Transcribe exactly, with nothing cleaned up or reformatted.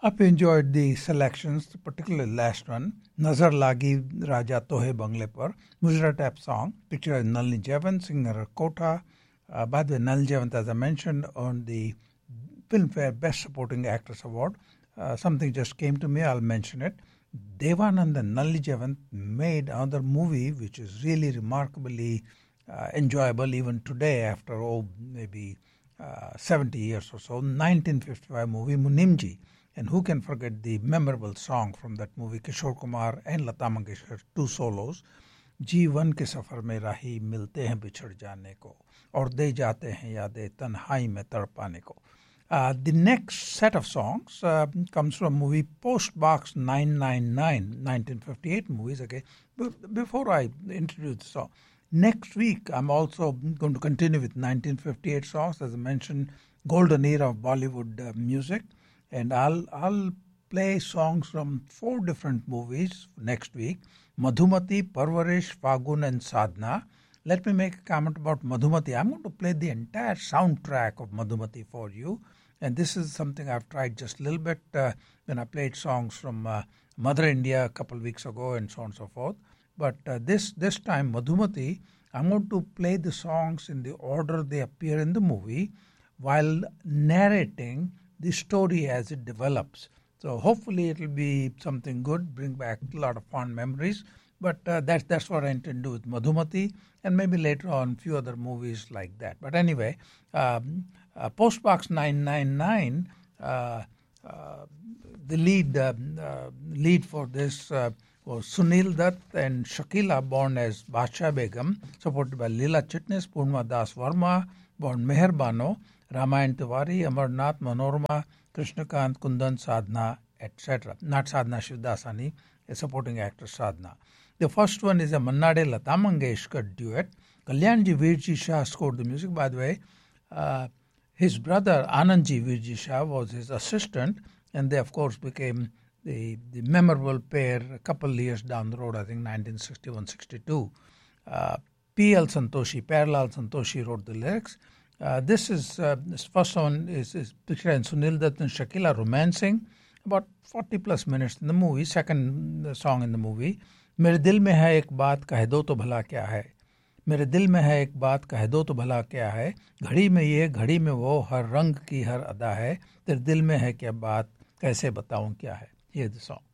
Hope you enjoyed the selections, particularly last one, Nazar Lagi Raja Tohe Bangle Par, Mujra Tap song, picture of Nalini Javant, singer Kota. Uh, by the way, Nalini Javant, as I mentioned, on the Filmfare Best Supporting Actress Award. Uh, something just came to me, I'll mention it. Devanand and Nalini Javant made another movie which is really remarkably uh, enjoyable even today after, oh, maybe uh, seventy years or so, nineteen fifty-five movie Munimji. And who can forget the memorable song from that movie, Kishore Kumar and Lata Mangeshkar, two solos, जीवन के सफ़र में राही मिलते हैं बिछड़ जाने को और दे जाते हैं यादें तन्हाई में तड़पाने को. Uh, the next set of songs uh, comes from movie Postbox nine nine nine, nineteen fifty-eight movies. Okay, but before I introduce the song, next week I'm also going to continue with nineteen fifty-eight songs, as I mentioned, golden era of Bollywood uh, music. And I'll I'll play songs from four different movies next week. Madhumati, Parvarish, Fagun and Sadhna. Let me make a comment about Madhumati. I'm going to play the entire soundtrack of Madhumati for you. And this is something I've tried just a little bit uh, when I played songs from uh, Mother India a couple of weeks ago and so on and so forth. But uh, this, this time, Madhumati, I'm going to play the songs in the order they appear in the movie while narrating the story as it develops. So hopefully it will be something good, bring back a lot of fond memories. But uh, that's, that's what I intend to do with Madhumati and maybe later on a few other movies like that. But anyway, um, uh, Postbox nine nine nine, uh, uh, the lead uh, uh, lead for this uh, was Sunil Dutt and Shakila, born as Basha Begum, supported by Leela Chitnis, Purnima Das Verma, born Meher Bano, Ramayan Tiwari, Amarnath Manorama, Krishnakant, Kundan, Sadhna, et cetera. Not Sadhna Shivdasani, a supporting actress Sadhna. The first one is a Mannade Lata Mangeshkar duet. Kalyanji Virji Shah scored the music. By the way, uh, his brother Anandji Virji Shah was his assistant, and they of course became the, the memorable pair a couple of years down the road, I think nineteen sixty-one sixty-two. Uh, P L Santoshi, Perlal Santoshi wrote the lyrics. Uh, this is uh, this first one is, is pictured in Sunil Dutt and Shakila romancing, about forty plus minutes in the movie. Second uh, song in the movie, मेरे दिल में है एक बात कह दो तो भला क्या है, मेरे दिल में है एक बात कह दो तो भला क्या है, घड़ी में ये घड़ी में वो हर रंग की हर अदा है, तेरे दिल में है क्या बात कैसे बताऊं क्या है. Here's the song.